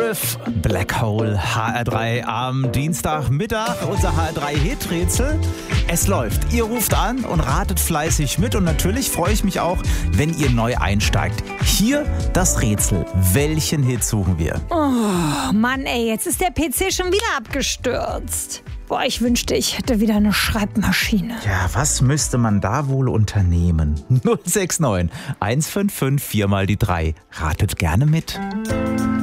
12, Black Hole, HR3 am Dienstagmittag, unser HR3-Hit-Rätsel. Es läuft. Ihr ruft an und ratet fleißig mit und natürlich freue ich mich auch, wenn ihr neu einsteigt. Hier das Rätsel. Welchen Hit suchen wir? Oh Mann, ey, jetzt ist der PC schon wieder abgestürzt. Boah, ich wünschte, ich hätte wieder eine Schreibmaschine. Ja, was müsste man da wohl unternehmen? 069 155 4 mal die 3. Ratet gerne mit.